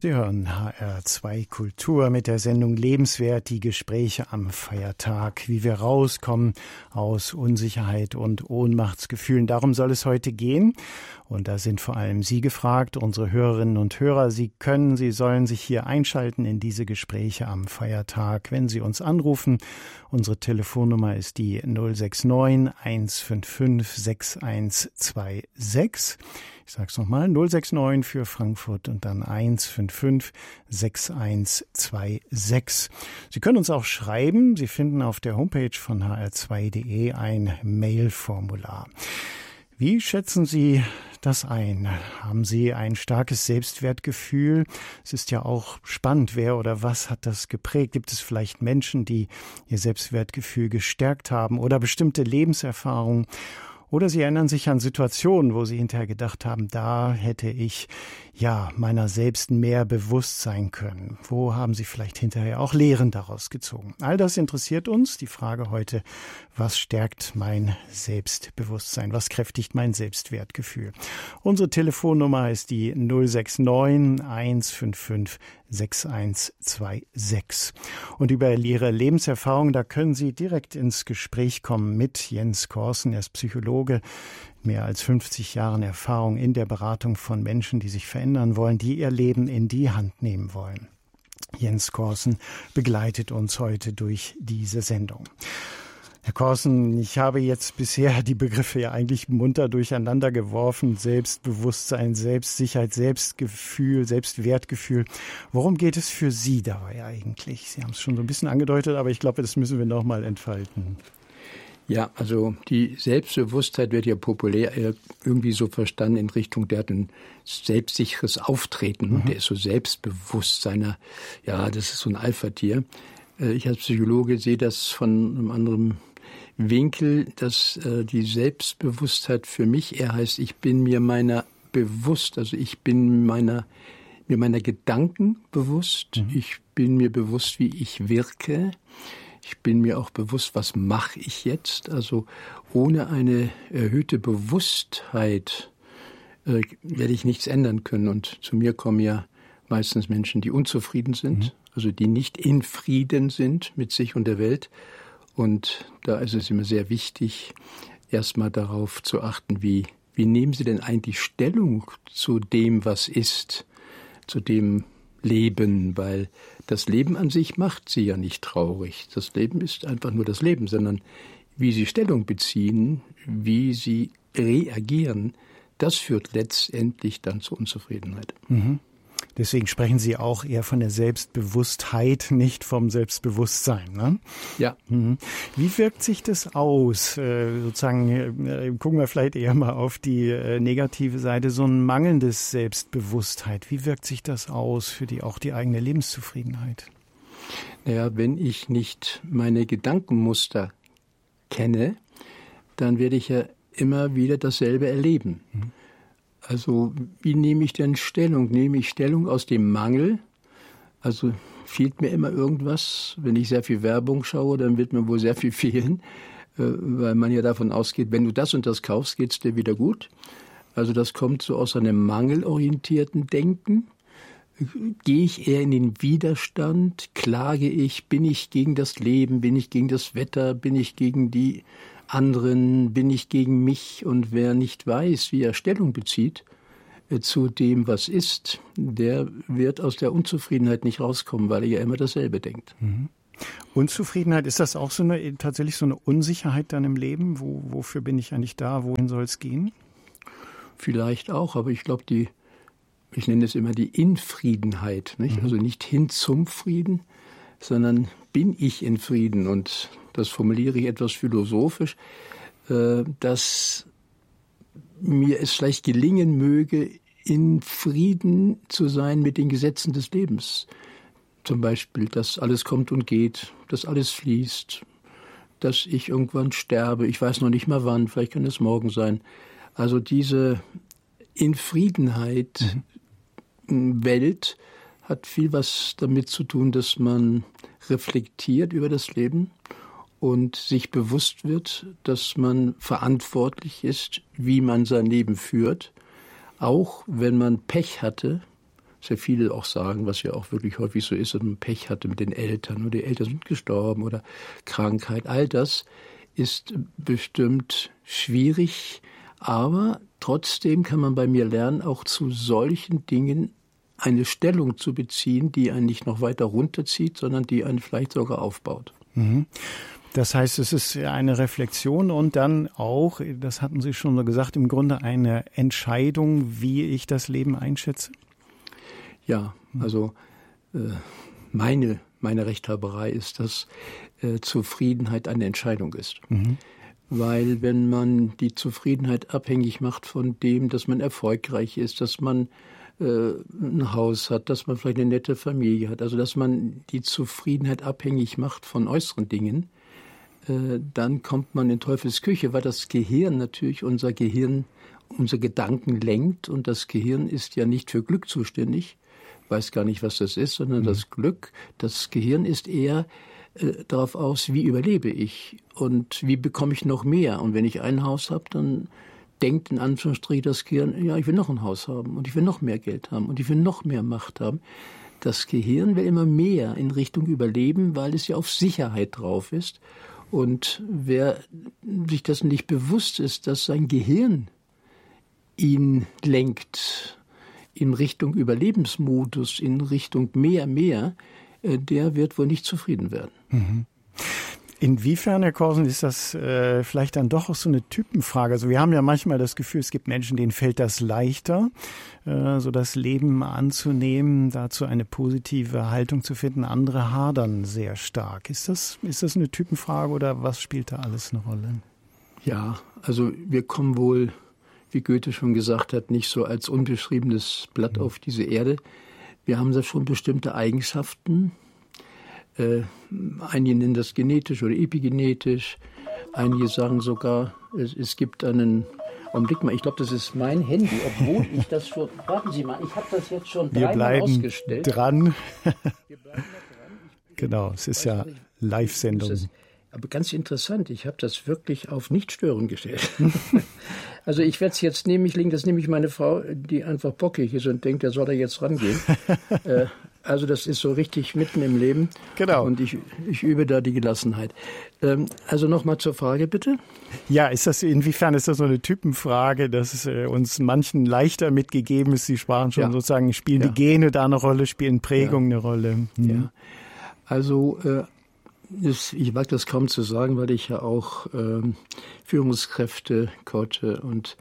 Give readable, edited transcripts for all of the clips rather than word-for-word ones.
Sie hören HR2 Kultur mit der Sendung Lebenswert, die Gespräche am Feiertag, wie wir rauskommen aus Unsicherheit und Ohnmachtsgefühlen. Darum soll es heute gehen. Und da sind vor allem Sie gefragt, unsere Hörerinnen und Hörer. Sie sollen sich hier einschalten in diese Gespräche am Feiertag, wenn Sie uns anrufen. Unsere Telefonnummer ist die 069 155 6126. Ich sage es nochmal, 069 für Frankfurt und dann 155 6126. Sie können uns auch schreiben. Sie finden auf der Homepage von hr2.de ein Mailformular. Wie schätzen Sie das ein? Haben Sie ein starkes Selbstwertgefühl? Es ist ja auch spannend, wer oder was hat das geprägt? Gibt es vielleicht Menschen, die ihr Selbstwertgefühl gestärkt haben oder bestimmte Lebenserfahrungen? Oder Sie erinnern sich an Situationen, wo Sie hinterher gedacht haben, da hätte ich meiner selbst mehr bewusst sein können. Wo haben Sie vielleicht hinterher auch Lehren daraus gezogen? All das interessiert uns. Die Frage heute, was stärkt mein Selbstbewusstsein? Was kräftigt mein Selbstwertgefühl? Unsere Telefonnummer ist die 069 155 6126. Und über Ihre Lebenserfahrung, da können Sie direkt ins Gespräch kommen mit Jens Korsen. Er ist Psychologe, mehr als 50 Jahren Erfahrung in der Beratung von Menschen, die sich verändern wollen, die ihr Leben in die Hand nehmen wollen. Jens Korsen begleitet uns heute durch diese Sendung. Herr Korsen, ich habe jetzt bisher die Begriffe ja eigentlich munter durcheinander geworfen. Selbstbewusstsein, Selbstsicherheit, Selbstgefühl, Selbstwertgefühl. Worum geht es für Sie dabei eigentlich? Sie haben es schon so ein bisschen angedeutet, aber ich glaube, das müssen wir noch mal entfalten. Ja, also die Selbstbewusstheit wird ja populär irgendwie so verstanden in Richtung, der hat ein selbstsicheres Auftreten, der ist so selbstbewusst das ist so ein Alpha-Tier. Ich als Psychologe sehe das von einem anderen Winkel, dass die Selbstbewusstheit für mich eher heißt, ich bin mir meiner bewusst, also ich bin mir meiner Gedanken bewusst, ich bin mir bewusst, wie ich wirke. Ich bin mir auch bewusst, was mache ich jetzt? Also ohne eine erhöhte Bewusstheit werde ich nichts ändern können. Und zu mir kommen ja meistens Menschen, die unzufrieden sind, also die nicht in Frieden sind mit sich und der Welt. Und da ist es immer sehr wichtig, erstmal darauf zu achten, wie nehmen Sie denn eigentlich Stellung zu dem, was ist, zu dem Leben, weil das Leben an sich macht Sie ja nicht traurig. Das Leben ist einfach nur das Leben, sondern wie Sie Stellung beziehen, wie Sie reagieren, das führt letztendlich dann zur Unzufriedenheit. Deswegen sprechen Sie auch eher von der Selbstbewusstheit, nicht vom Selbstbewusstsein, ne? Ja. Wie wirkt sich das aus? Gucken wir vielleicht eher mal auf die negative Seite, so ein mangelndes Selbstbewusstheit. Wie wirkt sich das aus für auch die eigene Lebenszufriedenheit? Naja, wenn ich nicht meine Gedankenmuster kenne, dann werde ich ja immer wieder dasselbe erleben. Also wie nehme ich denn Stellung? Nehme ich Stellung aus dem Mangel? Also fehlt mir immer irgendwas? Wenn ich sehr viel Werbung schaue, dann wird mir wohl sehr viel fehlen, weil man ja davon ausgeht, wenn du das und das kaufst, geht's dir wieder gut. Also das kommt so aus einem mangelorientierten Denken. Gehe ich eher in den Widerstand? Klage ich? Bin ich gegen das Leben? Bin ich gegen das Wetter? Bin ich gegen die anderen? Bin ich gegen mich? Und wer nicht weiß, wie er Stellung bezieht zu dem, was ist, der wird aus der Unzufriedenheit nicht rauskommen, weil er ja immer dasselbe denkt. Unzufriedenheit, ist das auch tatsächlich so eine Unsicherheit dann im Leben? Wofür bin ich eigentlich da? Wohin soll es gehen? Vielleicht auch, aber ich glaube, ich nenne es immer die Infriedenheit, nicht? Also nicht hin zum Frieden, sondern bin ich in Frieden? Und das formuliere ich etwas philosophisch, dass mir es vielleicht gelingen möge, in Frieden zu sein mit den Gesetzen des Lebens. Zum Beispiel, dass alles kommt und geht, dass alles fließt, dass ich irgendwann sterbe. Ich weiß noch nicht mal wann, vielleicht kann es morgen sein. Also diese Infriedenheit Welt hat viel was damit zu tun, dass man reflektiert über das Leben und sich bewusst wird, dass man verantwortlich ist, wie man sein Leben führt. Auch wenn man Pech hatte, sehr viele auch sagen, was ja auch wirklich häufig so ist, dass man Pech hatte mit den Eltern oder die Eltern sind gestorben oder Krankheit. All das ist bestimmt schwierig, aber trotzdem kann man bei mir lernen, auch zu solchen Dingen eine Stellung zu beziehen, die einen nicht noch weiter runterzieht, sondern die einen vielleicht sogar aufbaut. Mhm. Das heißt, es ist eine Reflexion und dann auch, das hatten Sie schon so gesagt, im Grunde eine Entscheidung, wie ich das Leben einschätze? Ja, also meine Rechthaberei ist, dass Zufriedenheit eine Entscheidung ist. Mhm. Weil wenn man die Zufriedenheit abhängig macht von dem, dass man erfolgreich ist, dass man ein Haus hat, dass man vielleicht eine nette Familie hat, also dass man die Zufriedenheit abhängig macht von äußeren Dingen, dann kommt man in Teufels Küche, weil das Gehirn natürlich unsere Gedanken lenkt und das Gehirn ist ja nicht für Glück zuständig, weiß gar nicht, was das ist, sondern das Gehirn ist eher darauf aus, wie überlebe ich und wie bekomme ich noch mehr. Und wenn ich ein Haus habe, dann denkt in Anführungsstrichen das Gehirn, ja, ich will noch ein Haus haben und ich will noch mehr Geld haben und ich will noch mehr Macht haben. Das Gehirn will immer mehr in Richtung Überleben, weil es ja auf Sicherheit drauf ist. Und wer sich das nicht bewusst ist, dass sein Gehirn ihn lenkt in Richtung Überlebensmodus, in Richtung mehr, der wird wohl nicht zufrieden werden. Mhm. Inwiefern, Herr Korsen, ist das vielleicht dann doch auch so eine Typenfrage? Also wir haben ja manchmal das Gefühl, es gibt Menschen, denen fällt das leichter, so das Leben anzunehmen, dazu eine positive Haltung zu finden. Andere hadern sehr stark. Ist das eine Typenfrage oder was spielt da alles eine Rolle? Ja, also wir kommen wohl, wie Goethe schon gesagt hat, nicht so als unbeschriebenes Blatt auf diese Erde. Wir haben da schon bestimmte Eigenschaften. Einige nennen das genetisch oder epigenetisch. Einige sagen sogar, es gibt einen Augenblick mal, ich glaube, das ist mein Handy, obwohl ich das schon, warten Sie mal, ich habe das jetzt schon dreimal ausgestellt. Wir bleiben dran. Genau, es ist ja Live-Sendung. Aber ganz interessant, ich habe das wirklich auf Nicht-Stören gestellt. Also ich werde es jetzt neben mich legen, das ist nämlich meine Frau, die einfach bockig ist und denkt, der soll da jetzt rangehen. Also das ist so richtig mitten im Leben. Genau. Und ich übe da die Gelassenheit. Also nochmal zur Frage, bitte. Ja, inwiefern ist das so eine Typenfrage, dass es uns manchen leichter mitgegeben ist? Sie sprachen schon sozusagen, spielen die Gene da eine Rolle, spielen Prägungen eine Rolle? Mhm. Ja, also ich wage das kaum zu sagen, weil ich ja auch Führungskräfte coache und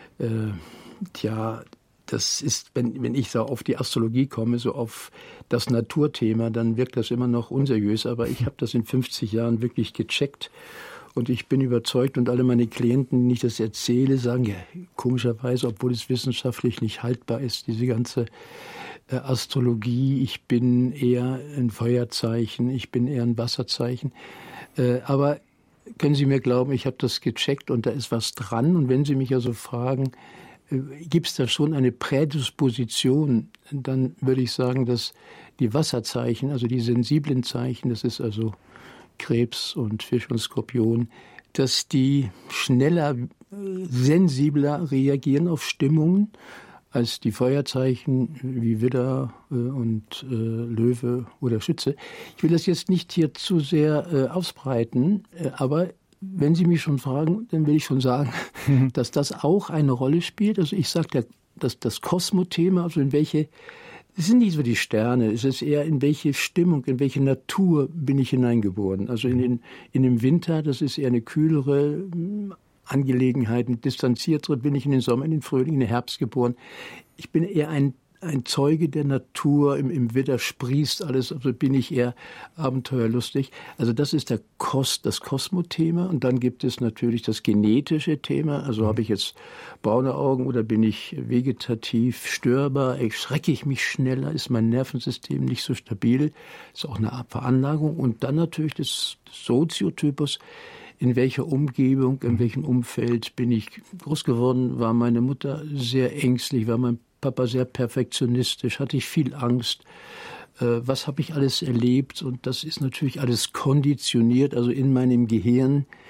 das ist, wenn ich so auf die Astrologie komme, so auf das Naturthema, dann wirkt das immer noch unseriös. Aber ich habe das in 50 Jahren wirklich gecheckt und ich bin überzeugt und alle meine Klienten, denen ich das erzähle, sagen, ja, komischerweise, obwohl es wissenschaftlich nicht haltbar ist, diese ganze Astrologie, ich bin eher ein Feuerzeichen, ich bin eher ein Wasserzeichen. Aber können Sie mir glauben, ich habe das gecheckt und da ist was dran. Und wenn Sie mich also fragen, gibt es da schon eine Prädisposition, dann würde ich sagen, dass die Wasserzeichen, also die sensiblen Zeichen, das ist also Krebs und Fisch und Skorpion, dass die schneller, sensibler reagieren auf Stimmungen als die Feuerzeichen wie Widder und Löwe oder Schütze. Ich will das jetzt nicht hier zu sehr ausbreiten, aber wenn Sie mich schon fragen, dann will ich schon sagen, dass das auch eine Rolle spielt. Also ich sage, dass das Kosmothema, also es sind nicht so die Sterne, es ist eher in welche Stimmung, in welche Natur bin ich hineingeboren. Also in dem Winter, das ist eher eine kühlere Angelegenheit, eine distanziertere, bin ich in den Sommer, in den Frühling, in den Herbst geboren. Ich bin eher ein Zeuge der Natur, im Widder sprießt alles, also bin ich eher abenteuerlustig. Also das ist das Kosmothema und dann gibt es natürlich das genetische Thema. Also habe ich jetzt braune Augen oder bin ich vegetativ störbar, schrecke ich mich schneller, ist mein Nervensystem nicht so stabil, ist auch eine Art Veranlagung. Und dann natürlich das Soziotypus, in welcher Umgebung, in welchem Umfeld bin ich groß geworden, war meine Mutter sehr ängstlich, war mein Papa sehr perfektionistisch, hatte ich viel Angst. Was habe ich alles erlebt? Und das ist natürlich alles konditioniert, also in meinem Gehirn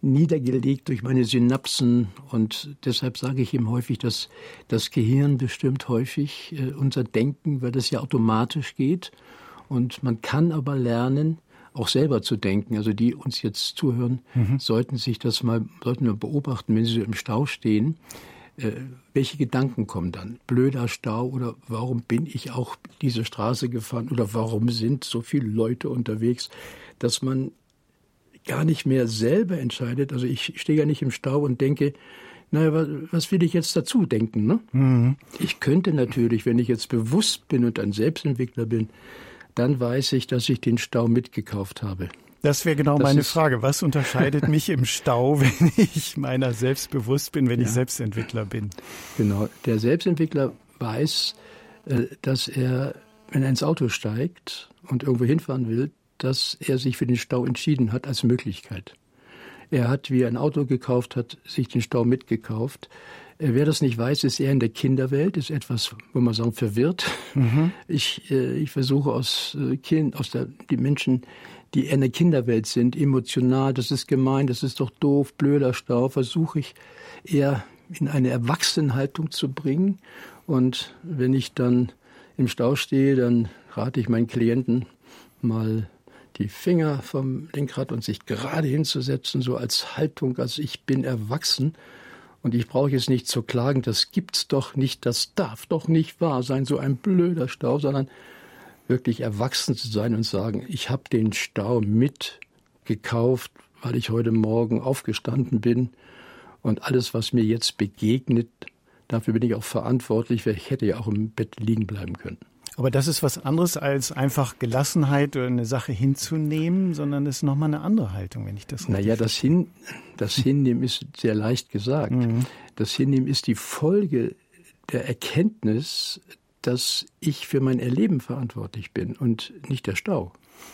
niedergelegt durch meine Synapsen. Und deshalb sage ich ihm häufig, dass das Gehirn bestimmt häufig unser Denken, weil das ja automatisch geht. Und man kann aber lernen, auch selber zu denken. Also die uns jetzt zuhören, sollten wir beobachten, wenn sie so im Stau stehen. Welche Gedanken kommen dann? Blöder Stau oder warum bin ich auch diese Straße gefahren oder warum sind so viele Leute unterwegs, dass man gar nicht mehr selber entscheidet. Also ich stehe ja nicht im Stau und denke, naja, was will ich jetzt dazu denken? Ne? Mhm. Ich könnte natürlich, wenn ich jetzt bewusst bin und ein Selbstentwickler bin, dann weiß ich, dass ich den Stau mitgekauft habe. Das wäre genau meine Frage. Was unterscheidet mich im Stau, wenn ich meiner selbst bewusst bin, wenn ich Selbstentwickler bin? Genau. Der Selbstentwickler weiß, dass er, wenn er ins Auto steigt und irgendwo hinfahren will, dass er sich für den Stau entschieden hat als Möglichkeit. Er hat, wie er ein Auto gekauft hat, sich den Stau mitgekauft. Wer das nicht weiß, ist eher in der Kinderwelt, ist etwas, wo man sagen, verwirrt. Mhm. Ich versuche die Menschen, die in der Kinderwelt sind, emotional, das ist gemein, das ist doch doof, blöder Stau, versuche ich eher in eine Erwachsenenhaltung zu bringen. Und wenn ich dann im Stau stehe, dann rate ich meinen Klienten mal die Finger vom Lenkrad und sich gerade hinzusetzen, so als Haltung, als ich bin erwachsen. Und ich brauche jetzt nicht zu klagen, das gibt's doch nicht, das darf doch nicht wahr sein, so ein blöder Stau, sondern wirklich erwachsen zu sein und sagen, ich habe den Stau mitgekauft, weil ich heute Morgen aufgestanden bin und alles, was mir jetzt begegnet, dafür bin ich auch verantwortlich, weil ich hätte ja auch im Bett liegen bleiben können. Aber das ist was anderes als einfach Gelassenheit oder eine Sache hinzunehmen, sondern das ist nochmal eine andere Haltung, wenn ich das richtig verstehe. Das Hinnehmen ist sehr leicht gesagt. Mhm. Das Hinnehmen ist die Folge der Erkenntnis, dass ich für mein Erleben verantwortlich bin und nicht der Stau.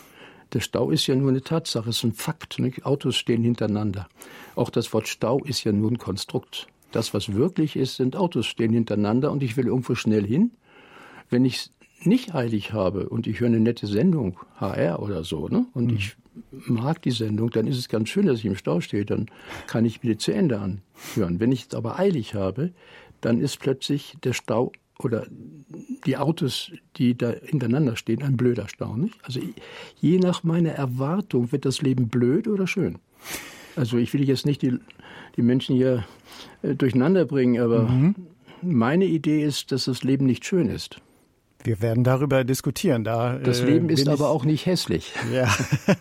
Der Stau ist ja nur eine Tatsache, ist ein Fakt. Nicht? Autos stehen hintereinander. Auch das Wort Stau ist ja nur ein Konstrukt. Das, was wirklich ist, sind Autos stehen hintereinander und ich will irgendwo schnell hin. Wenn ich es nicht eilig habe und ich höre eine nette Sendung, HR oder so, ne? Und ich mag die Sendung, dann ist es ganz schön, dass ich im Stau stehe, dann kann ich mir zu Ende anhören. Wenn ich es aber eilig habe, dann ist plötzlich der Stau oder die Autos, die da hintereinander stehen, ein blöder Stau. Nicht? Also je nach meiner Erwartung wird das Leben blöd oder schön. Also ich will jetzt nicht die Menschen hier durcheinander bringen, aber meine Idee ist, dass das Leben nicht schön ist. Wir werden darüber diskutieren. Das Leben ist aber auch nicht hässlich. Ja,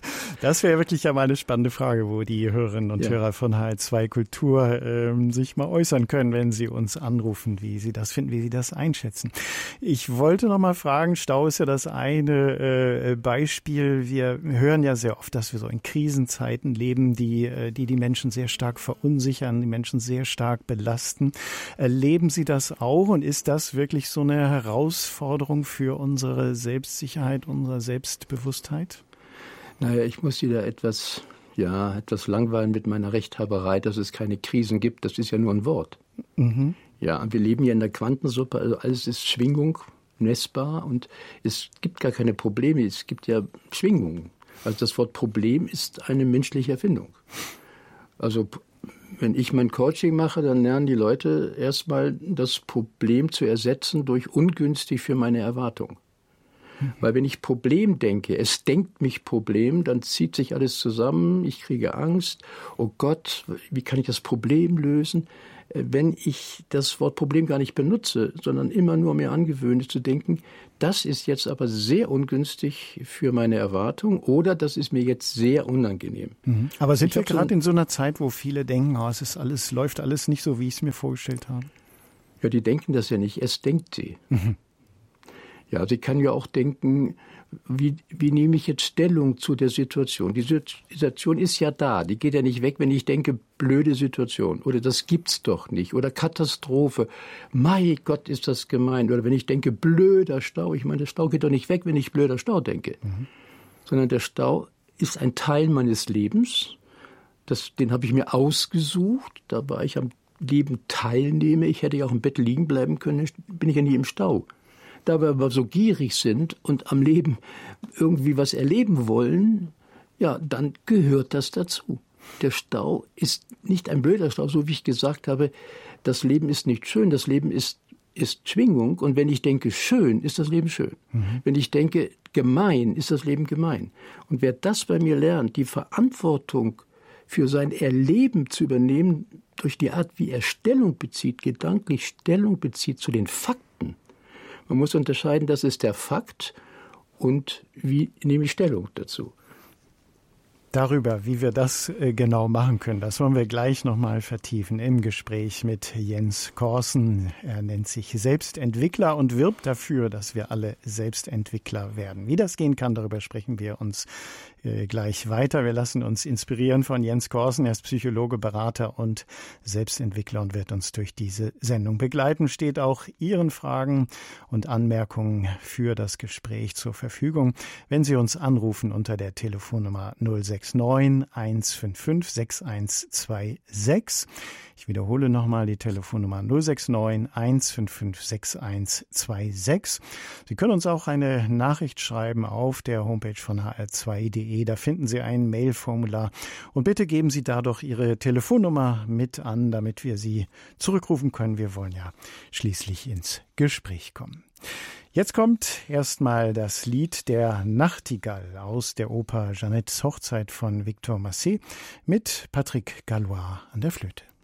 das wäre wirklich ja mal eine spannende Frage, wo die Hörerinnen und Hörer von HR2 Kultur sich mal äußern können, wenn sie uns anrufen, wie sie das finden, wie sie das einschätzen. Ich wollte noch mal fragen, Stau ist ja das eine Beispiel. Wir hören ja sehr oft, dass wir so in Krisenzeiten leben, die Menschen sehr stark verunsichern, die Menschen sehr stark belasten. Erleben Sie das auch und ist das wirklich so eine Herausforderung für unsere Selbstsicherheit, unsere Selbstbewusstheit? Naja, ich muss wieder etwas langweilen mit meiner Rechthaberei, dass es keine Krisen gibt. Das ist ja nur ein Wort. Mhm. Ja, wir leben ja in der Quantensuppe, also alles ist Schwingung, messbar und es gibt gar keine Probleme, es gibt ja Schwingungen. Also das Wort Problem ist eine menschliche Erfindung. Also wenn ich mein Coaching mache, dann lernen die Leute erstmal das Problem zu ersetzen durch ungünstig für meine Erwartung. Weil wenn ich Problem denke, es denkt mich Problem, dann zieht sich alles zusammen, ich kriege Angst, oh Gott, wie kann ich das Problem lösen? Wenn ich das Wort Problem gar nicht benutze, sondern immer nur mir angewöhne zu denken, das ist jetzt aber sehr ungünstig für meine Erwartung oder das ist mir jetzt sehr unangenehm. Mhm. Aber sind wir gerade in so einer Zeit, wo viele denken, läuft alles nicht so, wie ich es mir vorgestellt habe? Ja, die denken das ja nicht, es denkt sie. Mhm. Ja, sie kann ja auch denken, wie nehme ich jetzt Stellung zu der Situation? Die Situation ist ja da, die geht ja nicht weg, wenn ich denke, blöde Situation oder das gibt's doch nicht oder Katastrophe. Mein Gott, ist das gemein. Oder wenn ich denke, blöder Stau, ich meine, der Stau geht doch nicht weg, wenn ich blöder Stau denke. Mhm. Sondern der Stau ist ein Teil meines Lebens, den habe ich mir ausgesucht, da war ich am Leben teilnehme. Ich hätte ja auch im Bett liegen bleiben können, bin ich ja nie im Stau. Da wir aber so gierig sind und am Leben irgendwie was erleben wollen, ja, dann gehört das dazu. der Stau ist nicht ein blöder Stau, so wie ich gesagt habe, das Leben ist nicht schön, das Leben ist Schwingung. Und wenn ich denke schön, ist das Leben schön. Wenn ich denke gemein, ist das Leben gemein. Und wer das bei mir lernt, die Verantwortung für sein Erleben zu übernehmen, durch die Art, wie er Stellung bezieht, gedanklich Stellung bezieht zu den Fakten. Man muss unterscheiden, das ist der Fakt und wie nehme ich Stellung dazu. Darüber, wie wir das genau machen können, das wollen wir gleich nochmal vertiefen im Gespräch mit Jens Korsen. Er nennt sich Selbstentwickler und wirbt dafür, dass wir alle Selbstentwickler werden. Wie das gehen kann, darüber sprechen wir uns gleich weiter. Wir lassen uns inspirieren von Jens Korsen. Er ist Psychologe, Berater und Selbstentwickler und wird uns durch diese Sendung begleiten. Steht auch Ihren Fragen und Anmerkungen für das Gespräch zur Verfügung, wenn Sie uns anrufen unter der Telefonnummer 069 155 6126. Ich wiederhole nochmal die Telefonnummer 069 155 6126. Sie können uns auch eine Nachricht schreiben auf der Homepage von hr2.de. Da finden Sie ein Mailformular. Und bitte geben Sie da doch Ihre Telefonnummer mit an, damit wir Sie zurückrufen können. Wir wollen ja schließlich ins Gespräch kommen. Jetzt kommt erstmal das Lied der Nachtigall aus der Oper Jeannettes Hochzeit von Victor Massé mit Patrick Gallois an der Flöte.